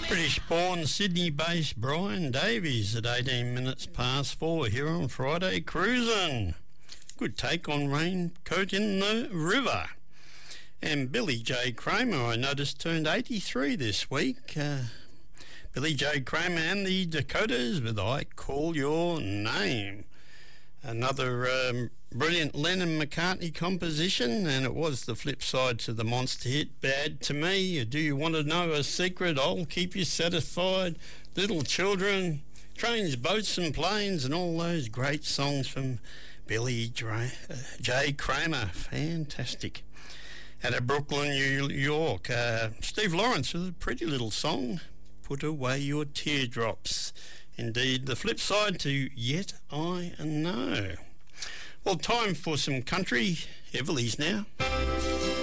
British-born, Sydney-based Brian Davies at 18 minutes past 4 here on Friday Cruisin'. Good take on Raincoat in the River. And Billy J. Kramer, I noticed, turned 83 this week. Billy J. Kramer and the Dakotas with I Call Your Name. Another brilliant Lennon-McCartney composition, and it was the flip side to the monster hit Bad to Me. Do you want to know a secret? I'll keep you satisfied. Little Children, Trains, Boats and Planes, and all those great songs from Billy J. Kramer. Fantastic. Out of Brooklyn, New York, Steve Lawrence with a pretty little song, Put Away Your Teardrops. Indeed, the flip side to Yet I Know. Well, time for some country. Everly's now.